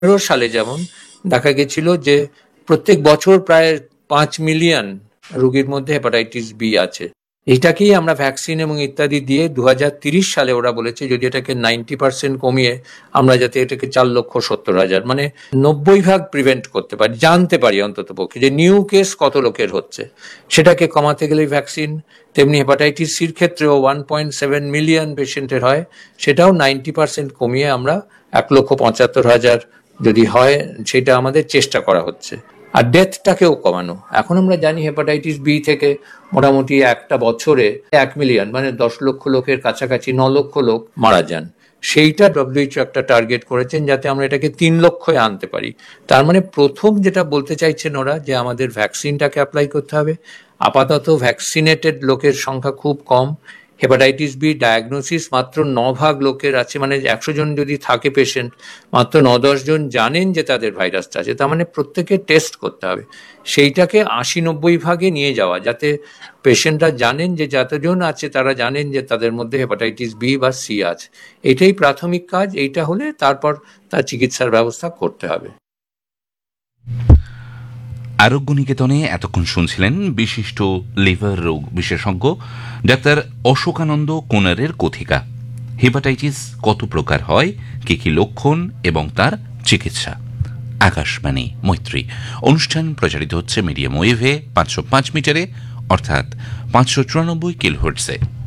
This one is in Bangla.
সালে যেমন দেখা গেছিল যে প্রত্যেক বছর প্রায় 5 মিলিয়ন রোগীর মধ্যে হেপাটাইটিস বি আছে। এটাকেই আমরা ভ্যাকসিন এবং ইত্যাদি দিয়ে 2030 সালে ওরা বলেছে যদি এটাকে 90% কমিয়ে আমরা যাতে এটাকে 4,70,000 মানে 90% প্রিভেন্ট করতে পারি, জানতে পারি অন্তত পক্ষে যে নিউ কেস কত লোকের হচ্ছে, সেটাকে কমাতে গেলে ভ্যাকসিন। তেমনি হেপাটাইটিস সির ক্ষেত্রেও 1.7 মিলিয়ন পেশেন্টের হয়, সেটাও 90% কমিয়ে আমরা 1,75,000 যদি হয় সেটা আমাদের চেষ্টা করা হচ্ছে। আর ডেথটাকেও কমানো। এখন আমরা জানি হেপাটাইটিস বি থেকে মোটামুটি একটা বছরে 1 মিলিয়ন মানে 10 লক্ষ লোকের কাছাকাছি 9 লক্ষ লোক মারা যান। সেইটা ডব্লিউএইচও একটা টার্গেট করেছেন যাতে আমরা এটাকে 3 লক্ষে আনতে পারি। তার মানে প্রথম যেটা বলতে চাইছেন ওরা যে আমাদের ভ্যাকসিনটাকে অ্যাপ্লাই করতে হবে। আপাতত ভ্যাকসিনেটেড লোকের সংখ্যা খুব কম। হেপাটাইটিস বি ডায়াগনোসিস মাত্র 9% লোকের আছে, মানে 100 জন যদি থাকে পেশেন্ট, মাত্র 9-10 জন জানেন যে তাদের ভাইরাসটা আছে। তার মানে প্রত্যেকে টেস্ট করতে হবে। সেইটাকে 80-90% নিয়ে যাওয়া, যাতে পেশেন্টরা জানেন যে যতজন আছে তারা জানেন যে তাদের মধ্যে হেপাটাইটিস বি বা সি আছে। এটাই প্রাথমিক কাজ। এইটা হলে তারপর তার চিকিৎসার ব্যবস্থা করতে হবে। আরোগ্য নিকেতনে এতক্ষণ শুনছিলেন বিশিষ্ট লিভার রোগ বিশেষজ্ঞ ডাক্তার অশোকানন্দ কোনারের কথিকা। হেপাটাইটিস কত প্রকার হয়, কি কি লক্ষণ এবং তার চিকিৎসা। আকাশবাণী মৈত্রী অনুষ্ঠান প্রচারিত হচ্ছে মিডিয়াম ওয়েভে 505 মিটারে অর্থাৎ 594 কিলোহার্টজে।